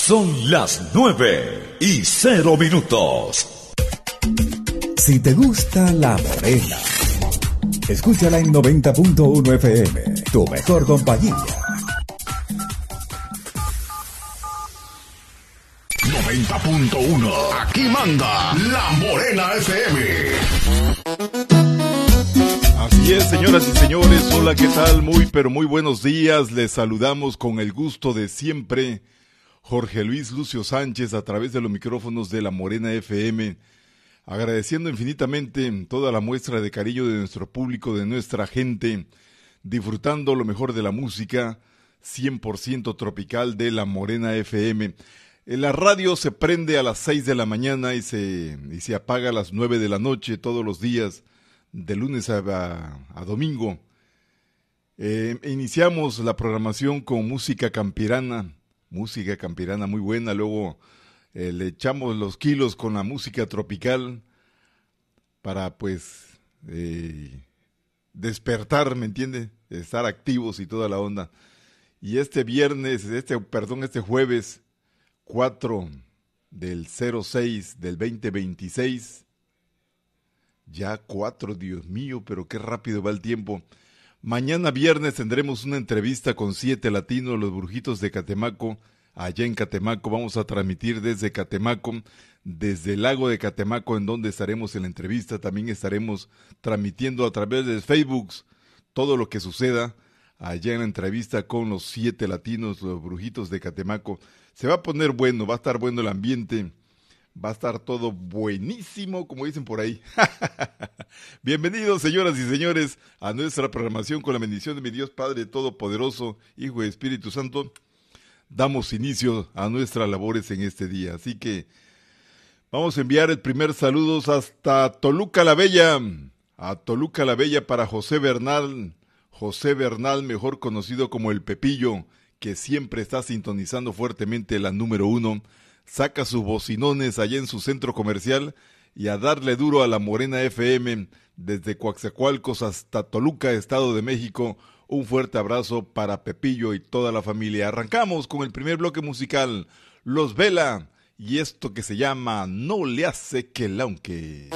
Son las 9:00. Si te gusta La Morena, escúchala en 90.1 FM, tu mejor compañía. 90.1, aquí manda La Morena FM. Así es, señoras y señores, hola, ¿qué tal? Muy, pero muy buenos días. Les saludamos con el gusto de siempre, Jorge Luis Lucio Sánchez, a través de los micrófonos de La Morena FM, agradeciendo infinitamente toda la muestra de cariño de nuestro público, de nuestra gente, disfrutando lo mejor de la música 100% tropical de La Morena FM. La radio se prende a las 6 de la mañana y se apaga a las 9 de la noche todos los días, de lunes a domingo. Iniciamos la programación con música campirana muy buena, luego le echamos los kilos con la música tropical para pues despertar, ¿me entiende? Estar activos y toda la onda. Y este jueves 4 del 06 del 2026, ya 4, Dios mío, pero qué rápido va el tiempo. Mañana viernes tendremos una entrevista con 7 latinos, los Brujitos de Catemaco, allá en Catemaco. Vamos a transmitir desde Catemaco, desde el lago de Catemaco, en donde estaremos en la entrevista. También estaremos transmitiendo a través de Facebook todo lo que suceda allá en la entrevista con los 7 latinos, los Brujitos de Catemaco. Se va a poner bueno, va a estar bueno el ambiente, va a estar todo buenísimo, como dicen por ahí. Bienvenidos, señoras y señores, a nuestra programación con la bendición de mi Dios Padre Todopoderoso, Hijo y Espíritu Santo. Damos inicio a nuestras labores en este día, así que vamos a enviar el primer saludos hasta Toluca la Bella, a Toluca la Bella para José Bernal, mejor conocido como el Pepillo, que siempre está sintonizando fuertemente la número 1, saca sus bocinones allá en su centro comercial y a darle duro a La Morena FM desde Coatzacoalcos hasta Toluca, Estado de México. Un fuerte abrazo para Pepillo y toda la familia. Arrancamos con el primer bloque musical, Los Vela, y esto que se llama No le hace que el aunque.